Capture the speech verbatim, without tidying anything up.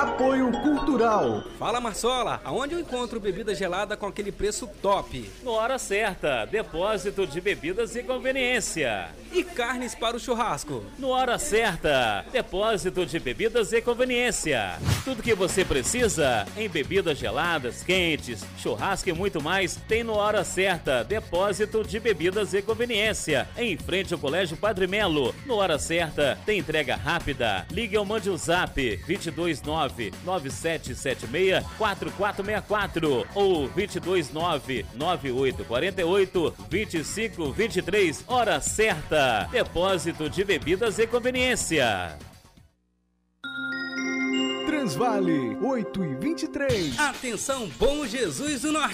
Apoio Cultural. Fala, Marsola, aonde eu encontro bebida gelada com aquele preço top? No Hora Certa, depósito de bebidas e conveniência. E carnes para o churrasco? No Hora Certa, depósito de bebidas e conveniência. Tudo que você precisa em bebidas geladas, quentes, churrasco e muito mais tem no Hora Certa, depósito de bebidas e conveniência. Em frente ao Colégio Padre Melo. No Hora Certa, tem entrega rápida. Ligue ou mande o zap dois dois nove, nove sete sete seis, quatro quatro seis quatro ou dois dois nove, nove oito quatro oito, dois cinco dois três. Hora Certa, depósito de bebidas e conveniência. Transvale oito e vinte e três. Atenção, Bom Jesus do Norte.